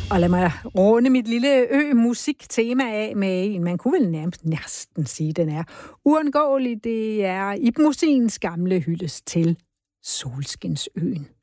Og lad mig runde mit lille ø-musik-tema af med en, man kunne vel næsten sige, den er uundgåelig. Det er Ib Mosins gamle hyldest til Solskinsøen.